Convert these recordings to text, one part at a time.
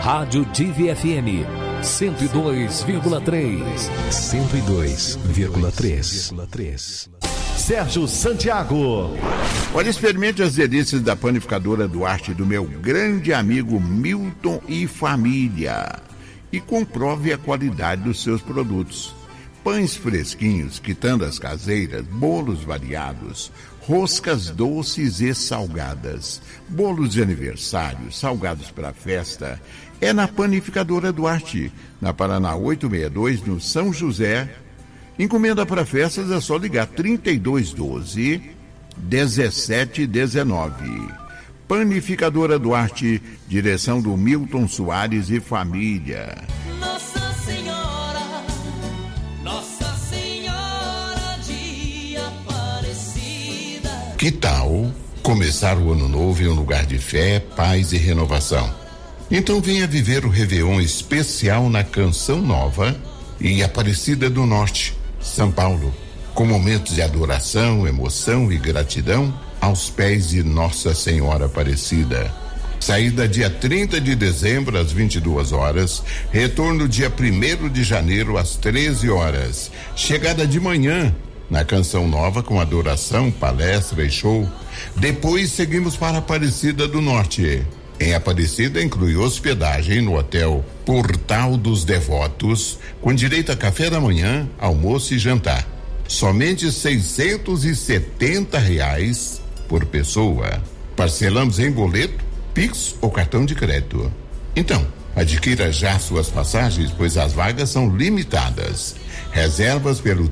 Rádio Divi FM 102,3. 102,3. Sérgio Santiago. Olha, experimente as delícias da panificadora Duarte do meu grande amigo Milton e família. E comprove a qualidade dos seus produtos. Pães fresquinhos, quitandas caseiras, bolos variados, roscas doces e salgadas, bolos de aniversário, salgados para festa. É na panificadora Duarte, na Paraná 862, no São José. Encomenda para festas é só ligar 3212-1719. Panificadora Duarte, direção do Milton Soares e família. Nossa Senhora de Aparecida. Que tal começar o ano novo em um lugar de fé, paz e renovação? Então venha viver o Réveillon especial na Canção Nova em Aparecida do Norte, São Paulo, com momentos de adoração, emoção e gratidão aos pés de Nossa Senhora Aparecida. Saída dia 30 de dezembro às 22 horas, retorno dia 1º de janeiro às 13 horas. Chegada de manhã na Canção Nova com adoração, palestra e show. Depois seguimos para Aparecida do Norte. Em Aparecida inclui hospedagem no Hotel Portal dos Devotos, com direito a café da manhã, almoço e jantar. Somente R$670 por pessoa. Parcelamos em boleto, Pix ou cartão de crédito. Então, adquira já suas passagens, pois as vagas são limitadas. Reservas pelo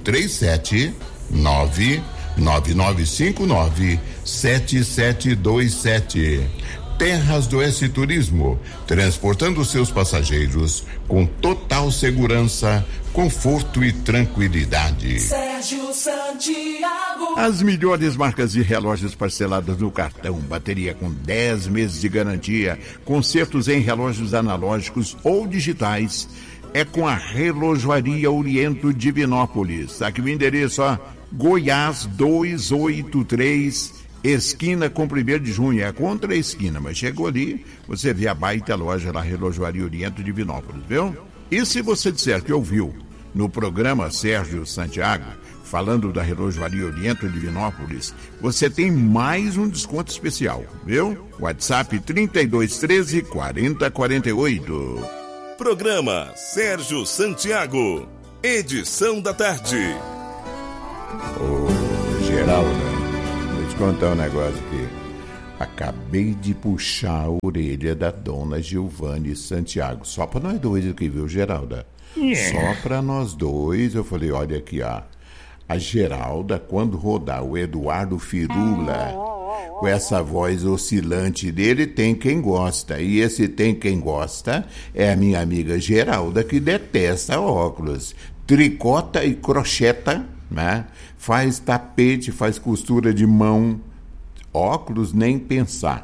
379-9959-7727. Terras do S Turismo, transportando seus passageiros com total segurança, conforto e tranquilidade. Sérgio Santiago. As melhores marcas de relógios parceladas no cartão, bateria com 10 meses de garantia, consertos em relógios analógicos ou digitais, é com a Relojoaria Oriento Divinópolis. Aqui o endereço, Goiás 283, esquina com 1º de junho, é contra a esquina, mas chegou ali, você vê a baita loja lá, Relojoaria Oriento Divinópolis, viu? E se você disser que ouviu no programa Sérgio Santiago, falando da Relojoaria Oriento Divinópolis, você tem mais um desconto especial, viu? WhatsApp 3213-4048. Programa Sérgio Santiago, edição da tarde. Ô, Geraldo, contar um negócio aqui. Acabei de puxar a orelha da dona Giovanni Santiago. Só pra nós dois aqui, viu, Geralda? Só pra nós dois. Eu falei, olha aqui, ó. A Geralda, quando rodar o Eduardo Firula, com essa voz oscilante dele, tem quem gosta. E esse tem quem gosta é a minha amiga Geralda, que detesta óculos. Tricota e crocheta, né? Faz tapete, faz costura de mão, óculos nem pensar.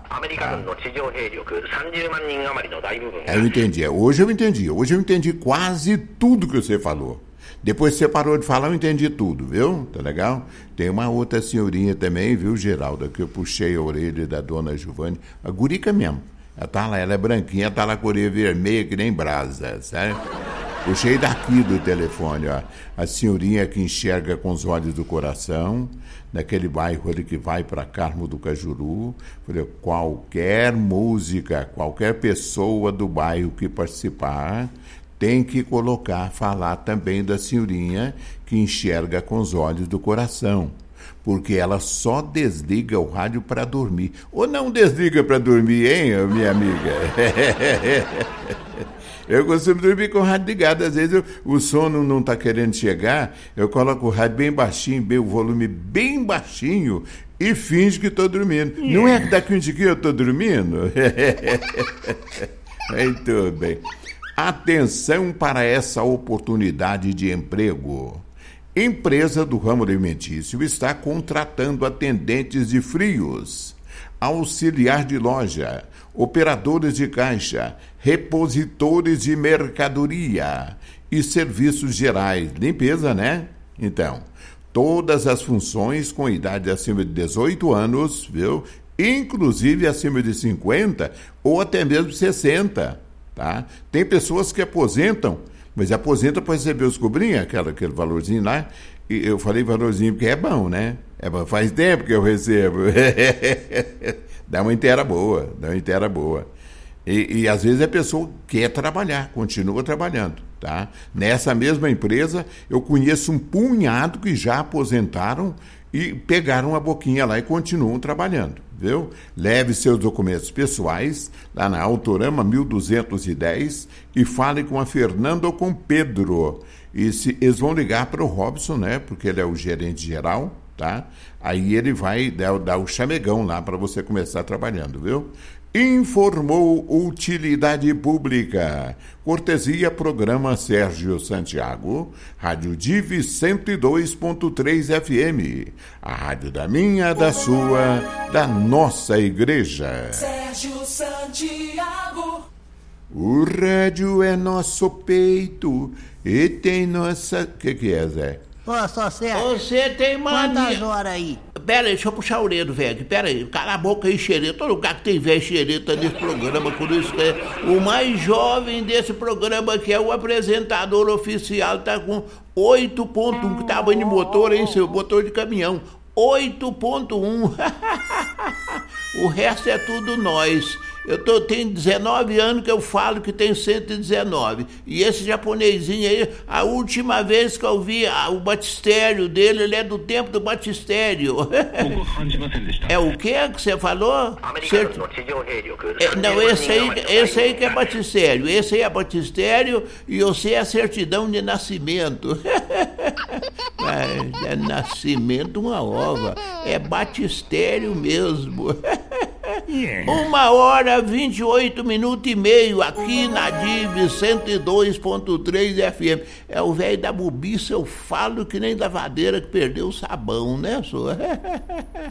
Eu entendi, hoje eu entendi quase tudo que você falou. Depois que você parou de falar, eu entendi tudo, viu? Tá legal? Tem uma outra senhorinha também, viu, Geralda, que eu puxei a orelha da dona Giovanni, a gurica mesmo. Ela é branquinha, tá lá com a orelha vermelha que nem brasa, sabe? Puxei daqui do telefone, ó. A senhorinha que enxerga com os olhos do coração, naquele bairro ali que vai para Carmo do Cajuru. Falei, qualquer música, qualquer pessoa do bairro que participar, tem que falar também da senhorinha que enxerga com os olhos do coração. Porque ela só desliga o rádio para dormir. Ou não desliga para dormir, hein, minha amiga? Eu costumo dormir com o rádio ligado. Às vezes o sono não está querendo chegar, eu coloco o rádio bem baixinho, o volume bem baixinho e finge que estou dormindo. Não é que daqui um dia eu estou dormindo? Muito bem. Atenção para essa oportunidade de emprego. Empresa do ramo alimentício está contratando atendentes de frios, auxiliar de loja, operadores de caixa, repositores de mercadoria e serviços gerais. Limpeza, né? Então, todas as funções com idade acima de 18 anos, viu? Inclusive acima de 50 ou até mesmo 60. tá? Tem pessoas que aposentam, mas aposenta para receber os cobrinhos, aquele valorzinho lá. E eu falei valorzinho porque é bom, né? Faz tempo que eu recebo. Dá uma inteira boa. E às vezes a pessoa quer trabalhar, continua trabalhando, tá? Nessa mesma empresa, eu conheço um punhado que já aposentaram e pegaram a boquinha lá e continuam trabalhando, viu? Leve seus documentos pessoais lá na Autorama 1210 e fale com a Fernanda ou com o Pedro. E eles vão ligar para o Robson, né? Porque ele é o gerente geral, tá? Aí ele vai dar o chamegão lá para você começar trabalhando, viu? Informou Utilidade Pública. Cortesia Programa Sérgio Santiago, Rádio Div 102.3 FM. A rádio da minha, da sua, da nossa igreja. Sérgio Santiago. O rádio é nosso peito e tem nossa... O que é, Zé? Ô, só Sérgio. Você tem mania. Quantas horas aí? Pera aí, deixa eu puxar a orelha, velho. Pera aí, cala a boca aí, xereta. Todo lugar que tem velho xereta nesse programa, por isso que é o mais jovem desse programa, que é o apresentador oficial, tá com 8.1, que tamanho de motor, hein, seu motor de caminhão. 8.1. O resto é tudo nós. Tenho 19 anos que eu falo que tem 119. E esse japonesinho aí, a última vez que eu vi o batistério dele, ele é do tempo do batistério. É o que você falou? Não, esse aí que é batistério. Esse aí é batistério e você é a certidão de nascimento. É nascimento uma ova. É batistério mesmo. 1h28 aqui na Div 102.3 FM. É o velho da bobiça, eu falo que nem lavadeira que perdeu o sabão, né, senhor?